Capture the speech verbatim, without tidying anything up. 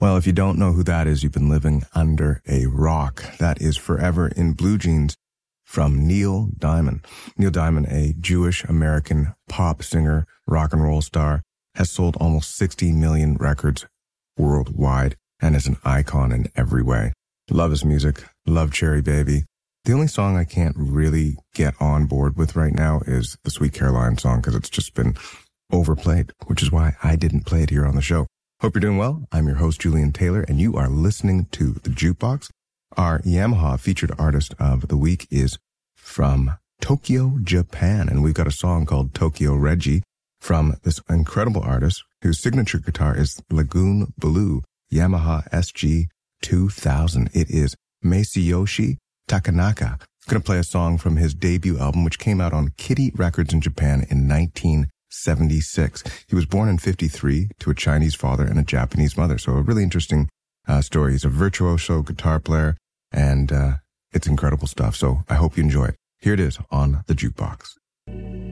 Well, if you don't know who that is, you've been living under a rock. That is Forever in Blue Jeans from Neil Diamond. Neil Diamond, a Jewish-American pop singer, rock and roll star, has sold almost sixty million records worldwide and is an icon in every way. Love his music. Love Cherry Baby. The only song I can't really get on board with right now is the Sweet Caroline song because it's just been overplayed, which is why I didn't play it here on the show. Hope you're doing well. I'm your host, Julian Taylor, and you are listening to The Jukebox. Our Yamaha featured artist of the week is from Tokyo, Japan, and we've got a song called Tokyo Reggie from this incredible artist whose signature guitar is Lagoon Blue Yamaha S G two thousand. It is Masayoshi Takanaka. I'm going to play a song from his debut album, which came out on Kitty Records in Japan in nineteen seventy-six. He was born in fifty-three to a Chinese father and a Japanese mother. So a really interesting uh, story. He's a virtuoso guitar player, and uh, it's incredible stuff. So I hope you enjoy it. Here it is on The Jukebox.